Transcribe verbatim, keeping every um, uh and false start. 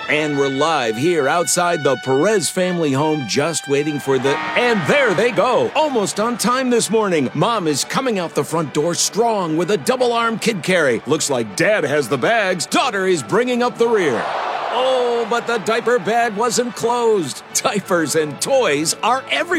And we're live here outside the Perez family home, just waiting for the... And there they go, almost on time this morning. Mom is coming out the front door strong with a double-arm kid carry. Looks like Dad has the bags. Daughter is bringing up the rear. Oh, but the diaper bag wasn't closed. Diapers and toys are everywhere.